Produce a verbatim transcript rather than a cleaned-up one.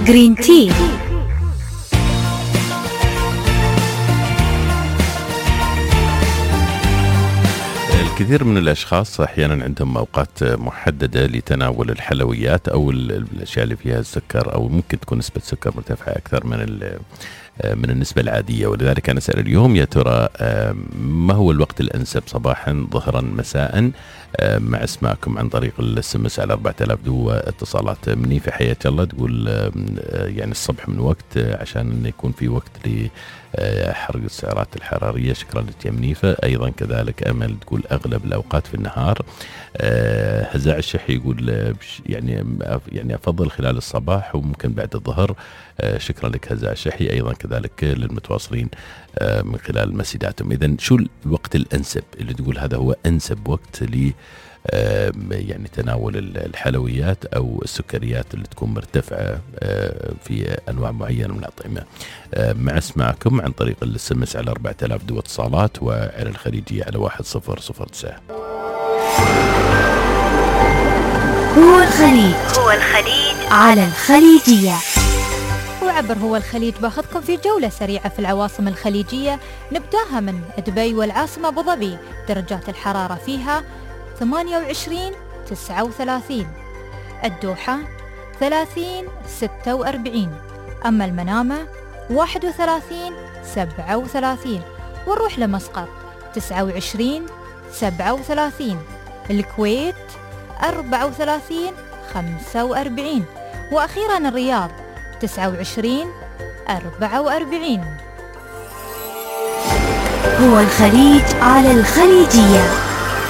جرين تي. الكثير من الأشخاص أحيانا عندهم أوقات محددة لتناول الحلويات أو الأشياء اللي فيها السكر، أو ممكن تكون نسبة السكر مرتفعة أكثر من من النسبة العادية. ولذلك أنا أسأل اليوم يا ترى ما هو الوقت الأنسب، صباحا ظهرا مساء؟ مع اسماءكم عن طريق الاس ام اس على أربعة آلاف دو اتصالات. منيفة حياة الله تقول يعني الصبح من وقت عشان يكون في وقت لحرق السعرات الحرارية. شكرا لك يا منيفة. أيضا كذلك أمل تقول أغلب الأوقات في النهار. هزاع الشحي يقول يعني يعني أفضل خلال الصباح وممكن بعد الظهر. شكرا لك هزاع الشحي. أيضا كذلك للمتواصلين من خلال مسيداتهم. إذن شو الوقت الأنسب اللي تقول هذا هو أنسب وقت ل يعني تناول الحلويات أو السكريات اللي تكون مرتفعة في أنواع معينة من الأطعمة؟ مع اسمعكم عن طريق الاس ام اس على أربعة آلاف دو اتصالات، وعلى الخليجية على واحد صفر صفر تسعة. هو الخليج هو الخليج على الخليجية. وعبر هو الخليج باخذكم في جولة سريعة في العواصم الخليجية. نبداها من دبي والعاصمة أبو ظبي، درجات الحرارة فيها ثمانية وعشرين تسعة وثلاثين. الدوحة ثلاثين ستة وأربعين. أما المنامة واحد وثلاثين سبعة وثلاثين. ونروح لمسقط تسعة وعشرين سبعة وثلاثين. الكويت أربعة وثلاثين خمسة وأربعين. وأخيرا الرياض تسعة وعشرين أربعة وأربعين. هو الخليج على الخليجية.